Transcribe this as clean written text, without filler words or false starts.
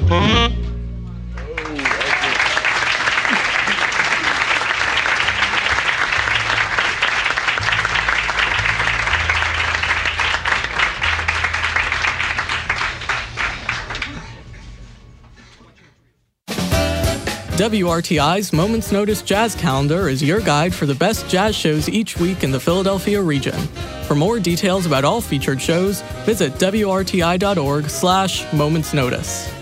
WRTI's Moments Notice Jazz Calendar is your guide for the best jazz shows each week in the Philadelphia region. For more details about all featured shows, visit WRTI.org/momentsnotice.